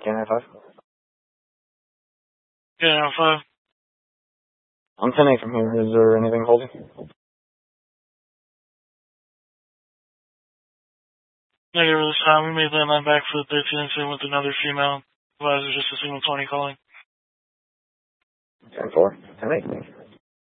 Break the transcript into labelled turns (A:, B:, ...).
A: KN5?
B: KN5.
A: I'm 10-8 from here. Is there anything holding?
B: Negative this time. We made landline back for the 13 incident with another female. Advisor, just a single 20 calling.
A: 10-4. 10-8.